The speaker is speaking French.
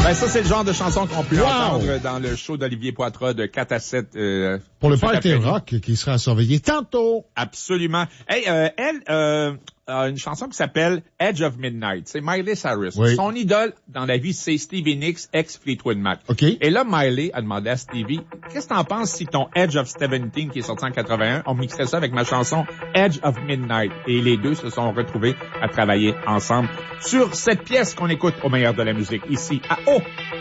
Ben, ça, c'est le genre de chanson qu'on peut entendre dans le show d'Olivier Poitras de 4 à 7. Pour le party rock qui sera à surveiller tantôt. Absolument. Hey, elle a une chanson qui s'appelle Edge of Midnight. C'est Miley Cyrus. Oui. Son idole dans la vie, c'est Stevie Nicks, ex-Fleetwood Mac. OK. Et là, Miley a demandé à Stevie, qu'est-ce que t'en penses si ton Edge of 17, qui est sorti en 81, on mixait ça avec ma chanson Edge of Midnight? Et les deux se sont retrouvés à travailler ensemble sur cette pièce qu'on écoute au meilleur de la musique, ici à O.